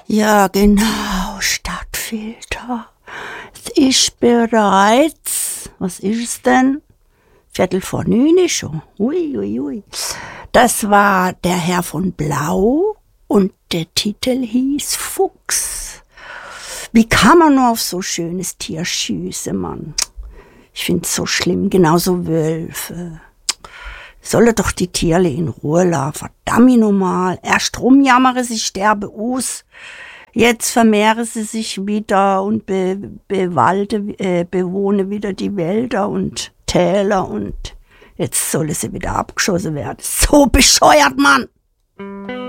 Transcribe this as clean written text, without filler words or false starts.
Ja, genau, Stadtfilter. Es ist bereits, was ist es denn? 8:45 schon. Ui, ui, ui. Das war der Herr von Blau und der Titel hieß Fuchs. Wie kann man nur auf so schönes Tier schießen, Mann? Ich find's so schlimm, genauso Wölfe. Solle doch die Tierle in Ruhe lassen, verdammt normal. Erst rumjammere sie sterbe aus. Jetzt vermehren sie sich wieder und bewohnen wieder die Wälder und Täler und jetzt soll sie wieder abgeschossen werden. So bescheuert, Mann!